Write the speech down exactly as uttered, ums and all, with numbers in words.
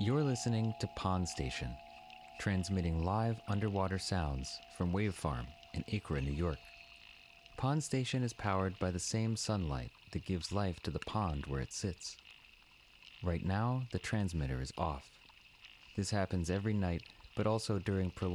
You're listening to Pond Station, transmitting live underwater sounds from Wave Farm in Acra, New York. Pond Station is powered by the same sunlight that gives life to the pond where it sits. Right now, the transmitter is off. This happens every night, but also during prolonged